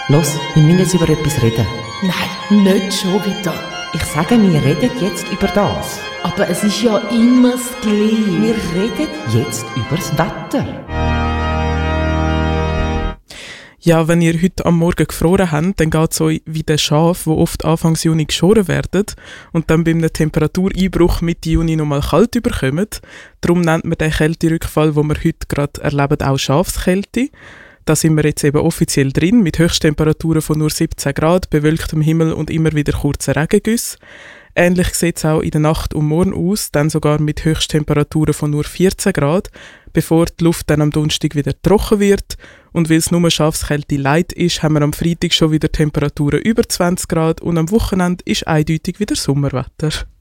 Los, wir müssen jetzt über etwas reden. Nein, nicht schon wieder. Ich sage, wir reden jetzt über das. Aber es ist ja immer das Gleiche. Wir reden jetzt über das Wetter. Ja, wenn ihr heute am Morgen gefroren habt, dann geht es euch wie den Schafen, die oft Anfangs Juni geschoren werden und dann bei einem Temperatureinbruch Mitte Juni nochmal kalt überkommen. Darum nennt man den Kälterückfall, den wir heute gerade erleben, auch Schafskälte. Da sind wir jetzt eben offiziell drin, mit Höchsttemperaturen von nur 17 Grad, bewölktem Himmel und immer wieder kurzen Regengüssen. Ähnlich sieht es auch in der Nacht und morgen aus, dann sogar mit Höchsttemperaturen von nur 14 Grad, bevor die Luft dann am Donnerstag wieder trocken wird. Und weil es nur Schafskälte light ist, haben wir am Freitag schon wieder Temperaturen über 20 Grad und am Wochenende ist eindeutig wieder Sommerwetter.